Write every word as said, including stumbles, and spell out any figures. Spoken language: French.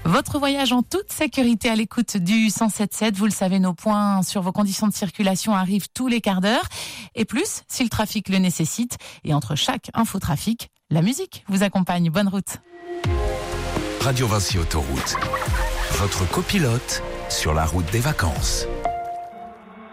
Votre voyage en toute sécurité à l'écoute du cent sept sept. Vous le savez, nos points sur vos conditions de circulation arrivent tous les quarts d'heure. Et plus, si le trafic le nécessite. Et entre chaque infotrafic, la musique vous accompagne. Bonne route. Radio Vinci Autoroute. Votre copilote sur la route des vacances.